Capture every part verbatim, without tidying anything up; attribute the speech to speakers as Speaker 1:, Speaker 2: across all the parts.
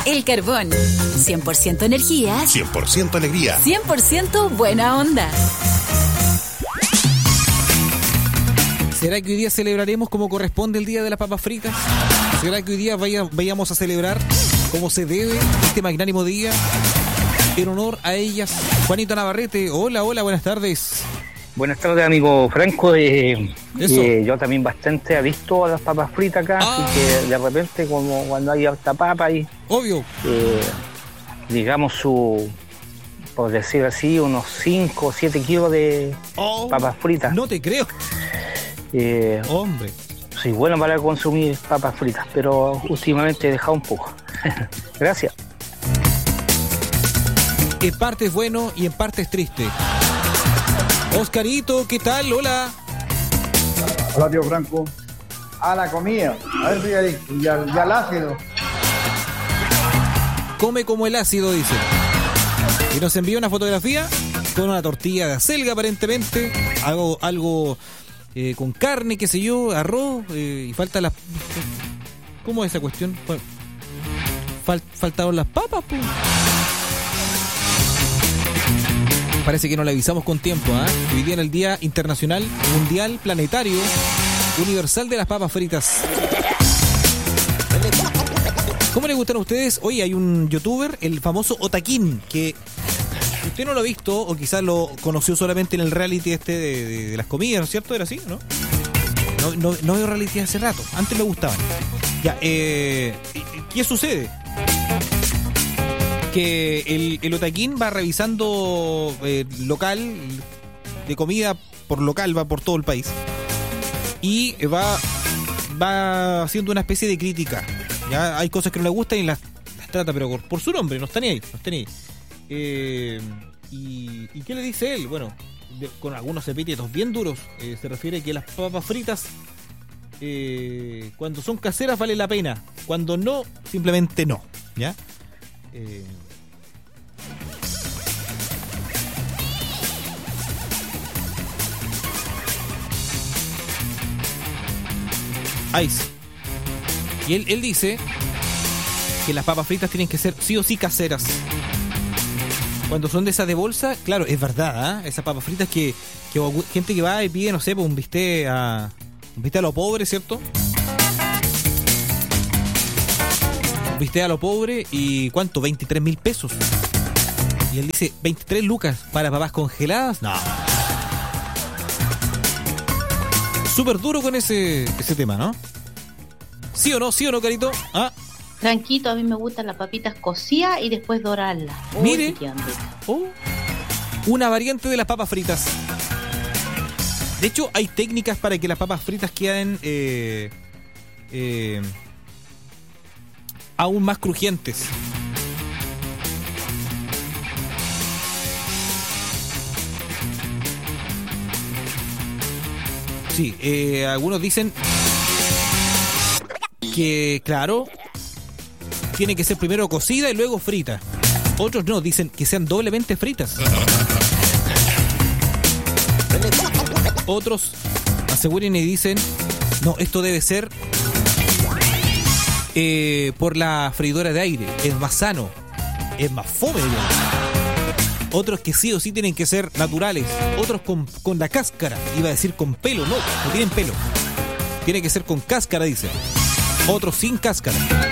Speaker 1: El Carbón. cien por ciento energía.
Speaker 2: cien por ciento alegría.
Speaker 1: cien por ciento buena onda.
Speaker 3: ¿Será que hoy día celebraremos como corresponde el Día de las Papas Fritas? ¿Será que hoy día vaya, vayamos a celebrar como se debe este magnánimo día en honor a ellas? Juanito Navarrete, hola, hola, buenas tardes.
Speaker 4: Buenas tardes, amigo Franco. Eh, eh, yo también bastante adicto a las papas fritas acá, ah. así que de repente, como cuando hay harta papa ahí,
Speaker 3: obvio,
Speaker 4: eh, digamos su, por decir así, unos cinco o siete kilos de oh, papas fritas.
Speaker 3: No te creo.
Speaker 4: Eh,
Speaker 3: Hombre.
Speaker 4: Soy bueno para consumir papas fritas, pero últimamente he dejado un poco. Gracias.
Speaker 3: En parte es bueno y en parte es triste. Oscarito, ¿qué tal? Hola.
Speaker 5: Hola, tío Franco. A la comida. A ver si hay, ya, ya el ácido.
Speaker 3: Come como el ácido, dice. Y nos envía una fotografía con una tortilla de acelga, aparentemente. Algo, algo eh, con carne, qué sé yo, arroz. Eh, y falta las... ¿Cómo es esa cuestión? Fal, faltaron las papas, pues. Parece que no le avisamos con tiempo, ¿eh? Hoy día en el Día Internacional, Mundial, Planetario, Universal de las Papas Fritas. ¿Cómo les gustan a ustedes? Hoy hay un youtuber, el famoso Otaquín, que usted no lo ha visto o quizás lo conoció solamente en el reality este de, de, de las comidas, ¿no es cierto? Era así, ¿no? No, no, no veo reality hace rato, antes me gustaban. Ya, eh, ¿qué sucede? Que el, el Otaquín va revisando eh, local de comida por local, va por todo el país y va va haciendo una especie de crítica. Ya hay cosas que no le gustan y las, las trata, pero por, por su nombre, no está ni ahí, no está ni ahí. Eh, y, ¿Y qué le dice él? Bueno, de, con algunos epítetos bien duros, eh, se refiere que las papas fritas eh, cuando son caseras vale la pena, cuando no, simplemente no, ¿ya? Eh... Ice. Y él, él dice que las papas fritas tienen que ser sí o sí caseras. Cuando son de esas de bolsa, claro, es verdad, ¿eh? Esas papas fritas que, que gente que va y pide, no sé, pues un bistec a un bistec a lo pobre, ¿cierto? Viste a lo pobre y ¿cuánto? veintitrés mil pesos. Y él dice, veintitrés lucas para papas congeladas. No. Súper duro con ese, ese tema, ¿no? ¿Sí o no? ¿Sí o no, Carito? ¿Ah?
Speaker 6: Tranquito, a mí me gustan las papitas cocidas y después dorarlas. Oh,
Speaker 3: mire, oh, una variante de las papas fritas. De hecho, hay técnicas para que las papas fritas queden... Eh, eh, aún más crujientes. Sí, eh, algunos dicen que, claro, tiene que ser primero cocida y luego frita. Otros no, dicen que sean doblemente fritas. Otros aseguran y dicen, no, esto debe ser Eh, por la freidora de aire, es más sano, es más fome, digamos. Otros que sí o sí tienen que ser naturales, otros con, con la cáscara, iba a decir con pelo, no, no tienen pelo, tiene que ser con cáscara, dice. Otros sin cáscara.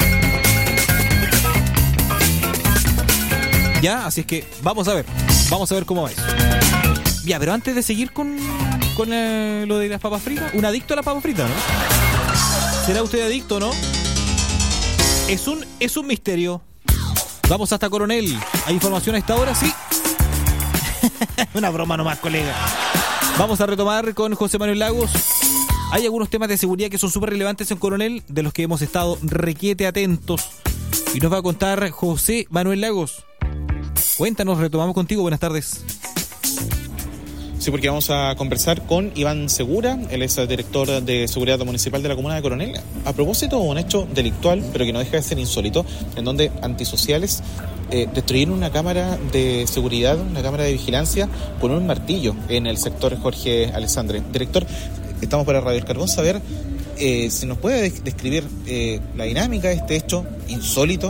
Speaker 3: Ya, así es que vamos a ver, vamos a ver cómo va eso. Ya, pero antes de seguir con, con eh, lo de las papas fritas, un adicto a las papas fritas, ¿no? ¿Será usted adicto o no? Es un, es un misterio. Vamos hasta Coronel. ¿Hay información a esta hora? Sí. Una broma nomás, colega. Vamos a retomar con José Manuel Lagos. Hay algunos temas de seguridad que son súper relevantes en Coronel, de los que hemos estado requiete atentos. Y nos va a contar José Manuel Lagos. Cuéntanos, retomamos contigo. Buenas tardes.
Speaker 7: Sí, porque vamos a conversar con Iván Segura, él es el director de Seguridad Municipal de la Comuna de Coronel, a propósito de un hecho delictual, pero que no deja de ser insólito, en donde antisociales eh, destruyeron una cámara de seguridad, una cámara de vigilancia, con un martillo en el sector Jorge Alessandre. Director, estamos para Radio El Carbón, saber eh, si nos puede describir eh, la dinámica de este hecho insólito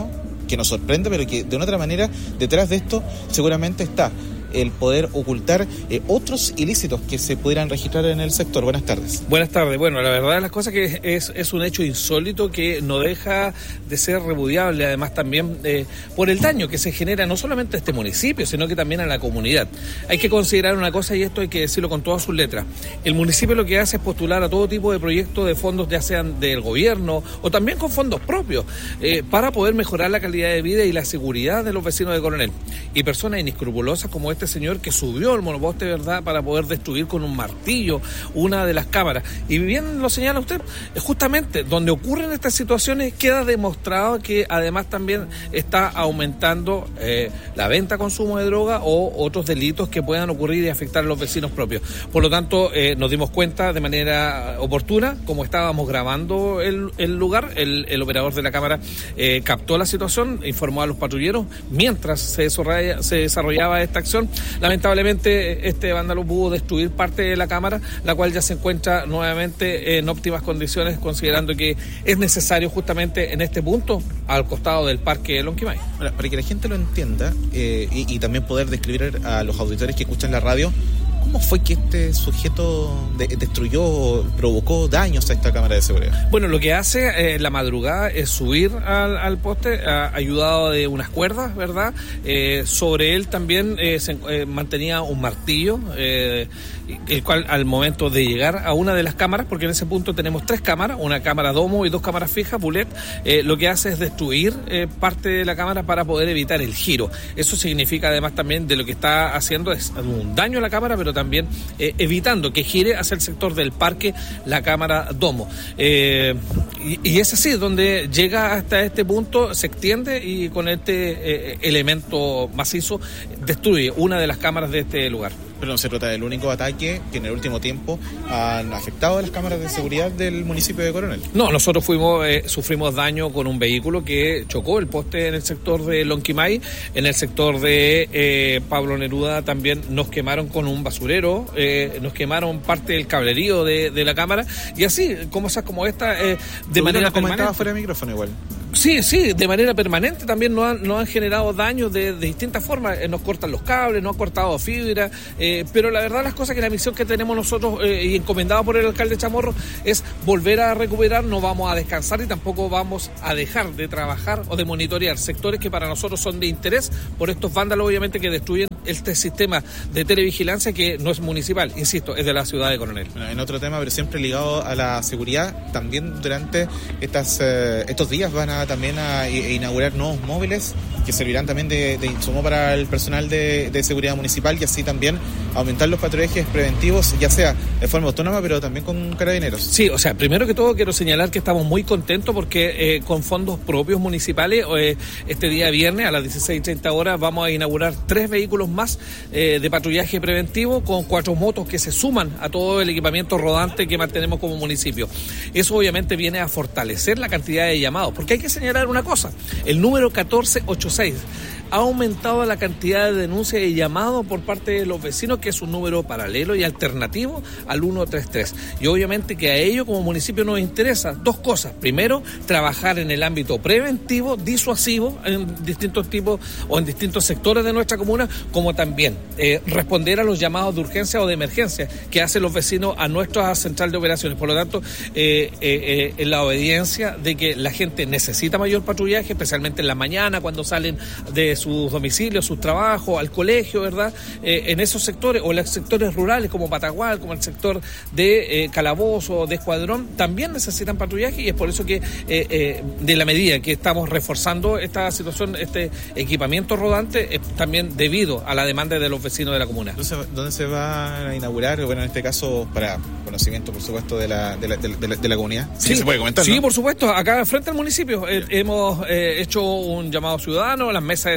Speaker 7: que nos sorprende, pero que de una otra manera detrás de esto seguramente está el poder ocultar eh, otros ilícitos que se pudieran registrar en el sector. Buenas tardes.
Speaker 2: Buenas tardes. Bueno, la verdad de las cosas que es, es un hecho insólito que no deja de ser repudiable, además también eh, por el daño que se genera no solamente a este municipio, sino que también a la comunidad. Hay que considerar una cosa, y esto hay que decirlo con todas sus letras. El municipio lo que hace es postular a todo tipo de proyectos de fondos, ya sean del gobierno o también con fondos propios, eh, para poder mejorar la calidad de vida y la seguridad de los vecinos de Coronel. Y personas inescrupulosas como este señor que subió el monoposte, ¿verdad?, para poder destruir con un martillo una de las cámaras. Y bien lo señala usted, justamente donde ocurren estas situaciones queda demostrado que además también está aumentando eh, la venta, consumo de droga o otros delitos que puedan ocurrir y afectar a los vecinos propios. Por lo tanto, eh, nos dimos cuenta de manera oportuna, como estábamos grabando el, el lugar, el, el operador de la cámara eh, captó la situación, informó a los patrulleros mientras se desarrollaba, se desarrollaba esta acción. Lamentablemente este vándalo pudo destruir parte de la cámara, la cual ya se encuentra nuevamente en óptimas condiciones, considerando que es necesario justamente en este punto, al costado del parque Lonquimay.
Speaker 7: Ahora, para que la gente lo entienda eh, y, y también poder describir a los auditores que escuchan la radio, ¿cómo fue que este sujeto de, destruyó, provocó daños a esta cámara de seguridad?
Speaker 2: Bueno, lo que hace eh, la madrugada es subir al, al poste, a, ayudado de unas cuerdas, ¿verdad? Eh, sobre él también eh, se eh, mantenía un martillo, eh, el cual al momento de llegar a una de las cámaras, porque en ese punto tenemos tres cámaras, una cámara domo y dos cámaras fijas, bullet, eh, lo que hace es destruir eh, parte de la cámara para poder evitar el giro. Eso significa además también de lo que está haciendo es un daño a la cámara, pero también eh, evitando que gire hacia el sector del parque la cámara domo. Eh, y, y es así, donde llega hasta este punto, se extiende y con este eh, elemento macizo destruye una de las cámaras de este lugar.
Speaker 7: Pero no se trata del único ataque que en el último tiempo han afectado a las cámaras de seguridad del municipio de Coronel.
Speaker 2: No, nosotros fuimos eh, sufrimos daño con un vehículo que chocó el poste en el sector de Lonquimay, en el sector de eh, Pablo Neruda también nos quemaron con un basurero, eh, nos quemaron parte del cablerío de, de la cámara, y así, cosas como esta, eh, de manera
Speaker 7: comentaba fuera de micrófono igual.
Speaker 2: Sí, sí, de manera permanente también nos han, nos han generado daños de, de distintas formas. Eh, nos cortan los cables, nos han cortado fibra, eh, pero la verdad las cosas que la misión que tenemos nosotros eh, y encomendado por el alcalde Chamorro es volver a recuperar, no vamos a descansar y tampoco vamos a dejar de trabajar o de monitorear sectores que para nosotros son de interés por estos vándalos, obviamente, que destruyen este sistema de televigilancia que no es municipal, insisto, es de la ciudad de Coronel.
Speaker 7: Bueno, en otro tema, pero siempre ligado a la seguridad, también durante estas eh, estos días van a también a inaugurar nuevos móviles que servirán también de, de insumo para el personal de, de seguridad municipal y así también aumentar los patrullajes preventivos, ya sea de forma autónoma pero también con carabineros.
Speaker 2: Sí, o sea, primero que todo quiero señalar que estamos muy contentos porque eh, con fondos propios municipales eh, este día viernes a las dieciséis treinta horas vamos a inaugurar tres vehículos más eh, de patrullaje preventivo con cuatro motos que se suman a todo el equipamiento rodante que mantenemos como municipio. Eso obviamente viene a fortalecer la cantidad de llamados, porque hay que señalar una cosa, el número catorce ochenta y seis ha aumentado la cantidad de denuncias y llamados por parte de los vecinos, que es un número paralelo y alternativo al ciento treinta y tres. Y obviamente que a ello como municipio nos interesa dos cosas. Primero, trabajar en el ámbito preventivo, disuasivo, en distintos tipos o en distintos sectores de nuestra comuna, como también eh, responder a los llamados de urgencia o de emergencia que hacen los vecinos a nuestra central de operaciones. Por lo tanto, eh, eh, eh, en la obediencia de que la gente necesita mayor patrullaje, especialmente en la mañana cuando salen de sus domicilios, sus trabajos, al colegio, ¿verdad? Eh, en esos sectores, o en los sectores rurales como Patagual, como el sector de eh, Calabozo, de Escuadrón, también necesitan patrullaje, y es por eso que eh, eh, de la medida que estamos reforzando esta situación, este equipamiento rodante, es también debido a la demanda de los vecinos de la comuna.
Speaker 7: Entonces, ¿dónde se va a inaugurar? Bueno, en este caso, para conocimiento, por supuesto, de la, de la, de la, de la comunidad.
Speaker 2: Sí, sí,
Speaker 7: se puede comentar,
Speaker 2: sí,
Speaker 7: ¿no?
Speaker 2: Por supuesto, acá frente al municipio eh, hemos eh, hecho un llamado ciudadano, las mesas de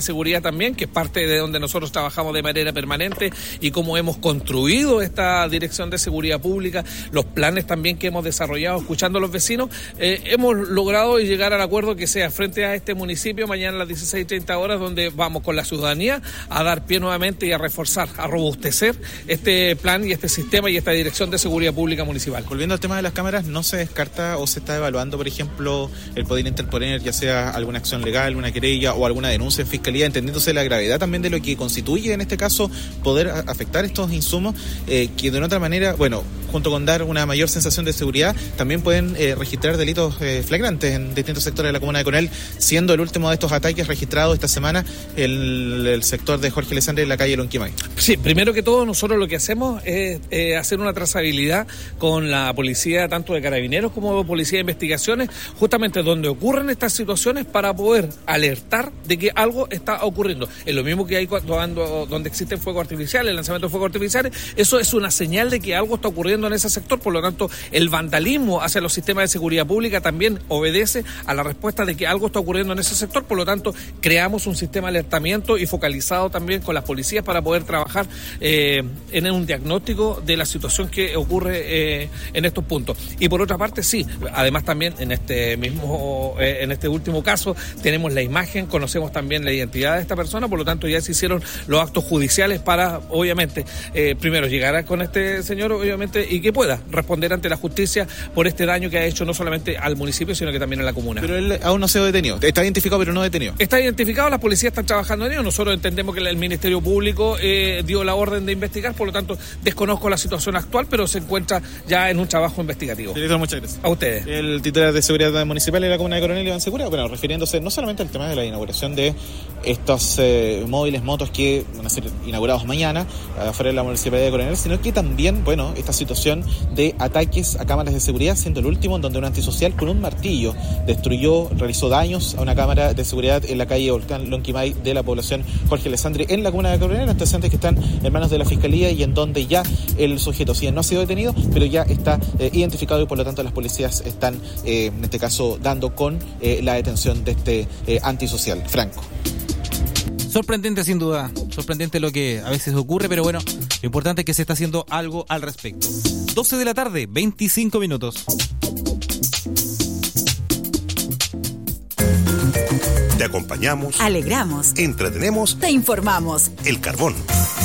Speaker 2: seguridad también, que es parte de donde nosotros trabajamos de manera permanente y cómo hemos construido esta Dirección de Seguridad Pública, los planes también que hemos desarrollado escuchando a los vecinos, eh, hemos logrado llegar al acuerdo que sea frente a este municipio mañana a las dieciséis treinta horas, donde vamos con la ciudadanía a dar pie nuevamente y a reforzar, a robustecer este plan y este sistema y esta Dirección de Seguridad Pública Municipal.
Speaker 7: Volviendo al tema de las cámaras, ¿no se descarta o se está evaluando, por ejemplo, el poder interponer ya sea alguna acción legal, una querella o alguna denuncia en fiscalía, entendiéndose la gravedad también de lo que constituye en este caso poder afectar estos insumos eh, que de una otra manera, bueno, junto con dar una mayor sensación de seguridad, también pueden eh, registrar delitos eh, flagrantes en distintos sectores de la comuna de Coronel, siendo el último de estos ataques registrados esta semana el, el sector de Jorge Alessandri en la calle Lonquimay?
Speaker 2: Sí, primero que todo nosotros lo que hacemos es eh, hacer una trazabilidad con la policía, tanto de carabineros como de policía de investigaciones, justamente donde ocurren estas situaciones para poder alertar de que algo está ocurriendo. Es lo mismo que hay cuando, donde existen fuegos artificiales, el lanzamiento de fuegos artificiales, eso es una señal de que algo está ocurriendo en ese sector, por lo tanto el vandalismo hacia los sistemas de seguridad pública también obedece a la respuesta de que algo está ocurriendo en ese sector, por lo tanto creamos un sistema de alertamiento y focalizado también con las policías para poder trabajar eh, en un diagnóstico de la situación que ocurre eh, en estos puntos. Y por otra parte sí, además también en este mismo, eh, en este último caso tenemos la imagen, conocemos también la identidad de esta persona, por lo tanto ya se hicieron los actos judiciales para, obviamente, eh, primero llegar con este señor, obviamente, y que pueda responder ante la justicia por este daño que ha hecho no solamente al municipio, sino que también a la comuna.
Speaker 7: Pero él aún no se ha detenido, está identificado pero no detenido.
Speaker 2: Está identificado, las policías están trabajando en ello, nosotros entendemos que el Ministerio Público eh, dio la orden de investigar, por lo tanto desconozco la situación actual, pero se encuentra ya en un trabajo investigativo.
Speaker 7: Director, muchas gracias.
Speaker 2: A ustedes.
Speaker 7: El titular de Seguridad Municipal de la Comuna de Coronel, Iván Segura, bueno, refiriéndose no solamente al tema de la inauguración de estos eh, móviles, motos que van a ser inaugurados mañana afuera de la Municipalidad de Coronel, sino que también, bueno, esta situación de ataques a cámaras de seguridad, siendo el último en donde un antisocial con un martillo destruyó, realizó daños a una cámara de seguridad en la calle Volcán Lonquimay de la población Jorge Alessandri en la Comuna de Coronel, antecedentes que están en manos de la Fiscalía y en donde ya el sujeto, si bien no ha sido detenido, pero ya está eh, identificado y por lo tanto las policías están, eh, en este caso, dando con eh, la detención de este eh, antisocial. Franco.
Speaker 3: Sorprendente sin duda, sorprendente lo que a veces ocurre, pero bueno, lo importante es que se está haciendo algo al respecto. doce de la tarde, veinticinco minutos.
Speaker 8: Te acompañamos,
Speaker 1: alegramos,
Speaker 8: entretenemos,
Speaker 1: te informamos.
Speaker 8: El Carbón.